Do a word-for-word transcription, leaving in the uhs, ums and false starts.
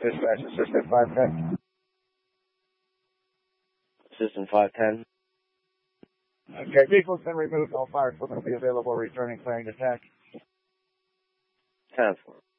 Dispatch, Assistant five ten. Assistant five ten. Okay, vehicle's been removed. All fire equipment will be available returning clearing attack. ten four.